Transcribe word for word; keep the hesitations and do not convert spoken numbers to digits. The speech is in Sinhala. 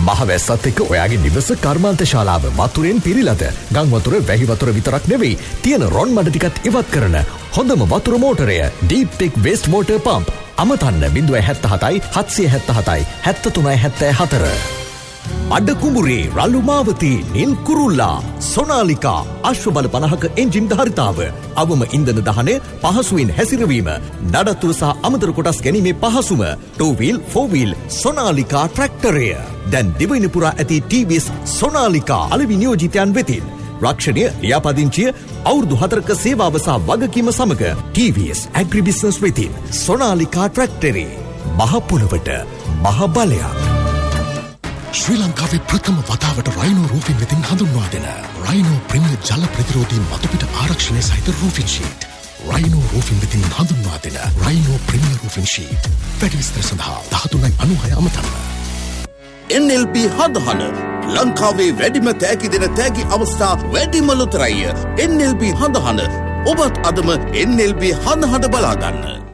මහවැස්සත් එක්ක ඔයාගේ නිවස කර්මාන්ත ශාලාව වතුරෙන් පිරීලාද? ගම් වතුර, වැහි වතුර විතරක් නෙවෙයි, තියෙන රොන් මඩ ටිකත් ඉවත් කරන හොඳම වතුර මෝටරය Deep Tech Waste Water Pump. අමතන්න බිංදුව හැත්තෑ හතයි හත්සිය හැත්තෑ හතයි හැත්තෑ තුනයි හැත්තෑ හතර. අඩ කුඹුරේ රළු මාවතී නිල් කුරුල්ලා සොනාලිකා අශ්ව බල පනහක එන්ජින් ධාරිතාව අවම ඉන්ධන දහනය පහසුවෙන් හැසිරවීම නඩත්තුව සහ අමතර කොටස් ගැනීමේ පහසුම ටූ වීල් ෆෝර් වීල් සොනාලිකා ට්‍රැක්ටරය දැන් දිවයින පුරා ඇති ටී වී එස් සොනාලිකා අලෙවි නියෝජිතයන් වෙතින් රක්ෂණය ලියාපදිංචිය අවුරුදු හතරක සේවාව සහ වගකීම සමග ටී වී එස් ඇග්‍රි බිස්නස් වෙතින් සොනාලිකා ට්‍රැක්ටරේ මහ පොළවට මහ බලයක්. ශ්‍රී ලංකාවේ ප්‍රථම වතාවට රයිනෝ රූෆින් වෙතින් හඳුන්වා දෙන රයිනෝ ප්‍රීමියර් ජල ප්‍රතිරෝධී මතුපිට ආරක්ෂණය සහිත රූෆින් ෂීට්. රයිනෝ රූෆින් වෙතින් හඳුන්වා දෙන රයිනෝ ප්‍රීමියර් රූෆින් ෂීට්. වැඩි විස්තර සඳහා දහතුනයි අනූහය අමතන්න. එන් එල් බී හඳහන ලංකාවේ වැඩිම තෑගි දෙන තෑගි අවස්ථා වැඩිම ලොතරැය. එන් එල් බී හඳහන ඔබත් අදම එන් එල් බී හඳහන බලාගන්න.